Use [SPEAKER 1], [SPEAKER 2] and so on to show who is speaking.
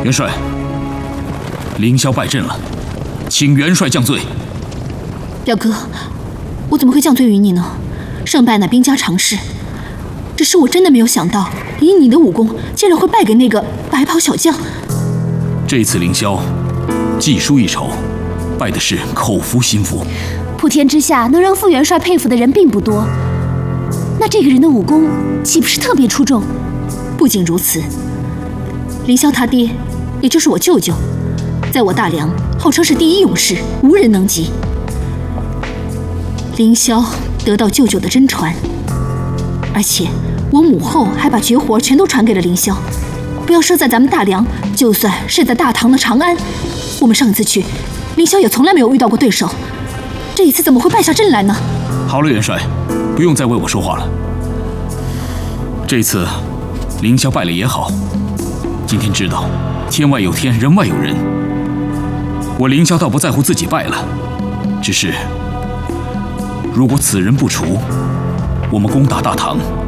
[SPEAKER 1] 元帅，凌霄败阵了，请元帅降罪。
[SPEAKER 2] 表哥，我怎么会降罪于你呢？胜败乃兵家常事，只是我真的没有想到，以你的武功，竟然会败给那个白袍小将。
[SPEAKER 1] 这次凌霄技输一筹，败的是口服心服。
[SPEAKER 3] 普天之下能让副元帅佩服的人并不多，那这个人的武功岂不是特别出众？
[SPEAKER 2] 不仅如此，凌霄他爹，也就是我舅舅，在我大梁号称是第一勇士，无人能及。凌霄得到舅舅的真传，而且我母后还把绝活全都传给了凌霄。不要说在咱们大梁，就算是在大唐的长安，我们上一次去，凌霄也从来没有遇到过对手。这一次怎么会败下阵来呢？
[SPEAKER 1] 好了，元帅，不用再为我说话了。这次凌霄败了也好，今天知道天外有天，人外有人。我凌霄倒不在乎自己败了，只是如果此人不除，我们攻打大唐